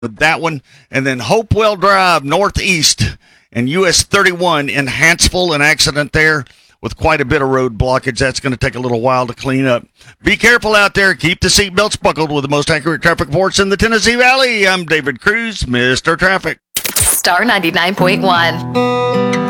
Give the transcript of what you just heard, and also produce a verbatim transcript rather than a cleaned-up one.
that one. And then Hopewell Drive Northeast and U S thirty-one in Hanceville, an accident there with quite a bit of road blockage. That's going to take a little while to clean up. Be careful out there. Keep the seatbelts buckled with the most accurate traffic reports in the Tennessee Valley. I'm David Cruz, Mister Traffic. Star ninety-nine point one.